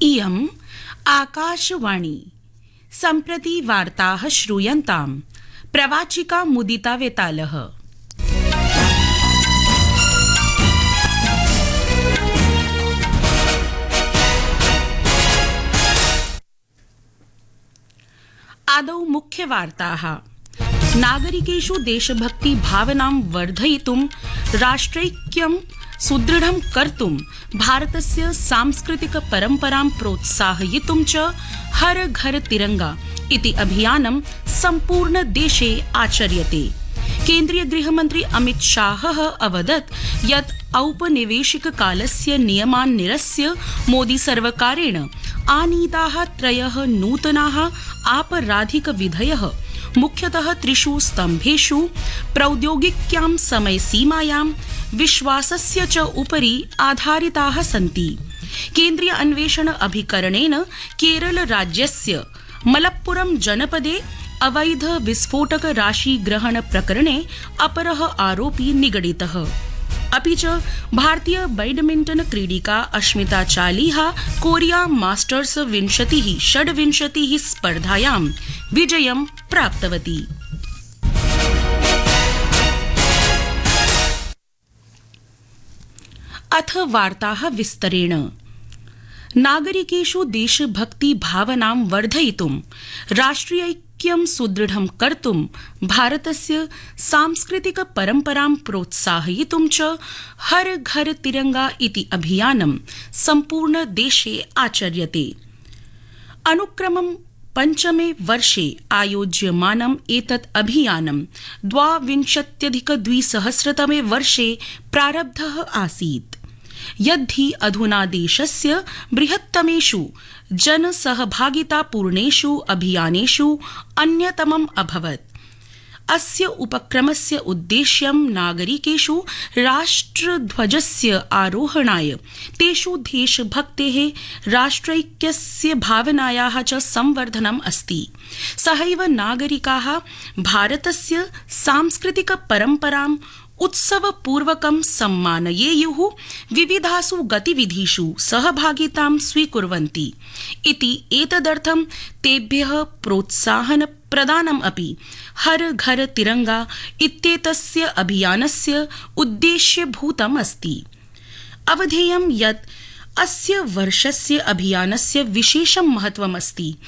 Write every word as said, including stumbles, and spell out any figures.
इयम् आकाशवाणी सम्प्रति वार्ताः श्रूयन्ताम् प्रवाचिका मुदिता वेतालः। आदौ मुख्यवार्ताः। नागरिकेषु देशभक्ति भावनां वर्धयितुं राष्ट्रैक्यं सुदृढं कर्तुं भारतस्य सांस्कृतिक परम्परां प्रोत्साहयितुं च हर घर तिरंगा इति अभियानं सम्पूर्ण देशे आचर्यते। केन्द्रीय गृहमन्त्री अमित शाहः अवदत् यत् औपनिवेशिक कालस्य नियमान् निरस्य मोदी सर्वकारेण आनीताः त्रयः नूतनाः आपराधिक विधयः मुख्यतः त्रिषु स्तम्भेषु प्रौद्योगिक्यां समयसीमायां विश्वासस्य च उपरि आधारिताः सन्ति। केन्द्रीय अन्वेषण अभिकरणेन केरल राज्यस्य मलप्पुरम जनपदे अवैध विस्फोटक राशि ग्रहण प्रकरणे अपरः आरोपी निगडितः। अपि च भारतीय badminton क्रीडिका Ashmita Chaliha Korea masters विंशतिः षड्विंशतिः स्पर्धायां विजयं प्राप्तवती। अथ वार्ताः विस्तरेण। नागरिकेषु देशभक्ति भावनां वर्धयितुं राष्ट्रियैक्यं सुदृढं कर्तुं भारतस्य सांस्कृतिक परम्परां प्रोत्साहयितुं च हर घर तिरंगा इति अभियानं सम्पूर्ण देशे आचर्यते। अनुक्रमं पञ्चमे वर्षे आयोज्यमानम् एतत् अभियानं द्वाविंशत्यधिकद्विसहस्रतमे वर्षे प्रारब्धः आसीत्, यद्धि अधुना देशस्य बृहत्तमेषु जनसहभागितापूर्णेषु अभियानेषु अन्यतमम् अभवत्। अस्य उपक्रमस्य उद्देश्यं नागरिकेषु राष्ट्रध्वजस्य आरोहणाय तेषु देशभक्तेः राष्ट्रैक्यस्य भावनायाः च संवर्धनम् अस्ति। सहैव नागरिकाः भारतस्य सांस्कृतिक परम्पराम् उत्सवपूर्वकं सम्मानयेयुः, विविधासु गतिविधिषु सहभागितां स्वीकुर्वन्ति इति एतदर्थं तेभ्यः प्रोत्साहन प्रदानम् अपि हर घर तिरंगा इत्येतस्य अभियानस्य उद्देश्यभूतम् अस्ति। अवधेयं यत् अस्य वर्षस्य अभियानस्य विशेषं महत्वम् अस्ति,